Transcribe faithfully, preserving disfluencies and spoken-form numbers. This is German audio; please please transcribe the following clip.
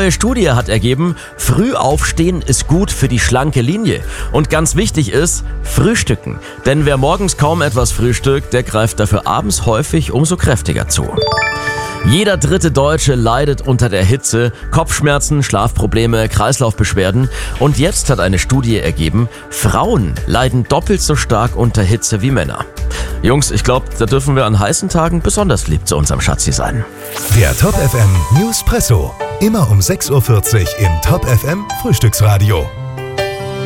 neue Studie hat ergeben, früh aufstehen ist gut für die schlanke Linie. Und ganz wichtig ist, frühstücken. Denn wer morgens kaum etwas frühstückt, der greift dafür abends häufig umso kräftiger zu. Jeder dritte Deutsche leidet unter der Hitze, Kopfschmerzen, Schlafprobleme, Kreislaufbeschwerden. Und jetzt hat eine Studie ergeben, Frauen leiden doppelt so stark unter Hitze wie Männer. Jungs, ich glaube, da dürfen wir an heißen Tagen besonders lieb zu unserem Schatzi sein. Der Top F M Newspresso. Immer um sechs Uhr vierzig im Top F M Frühstücksradio.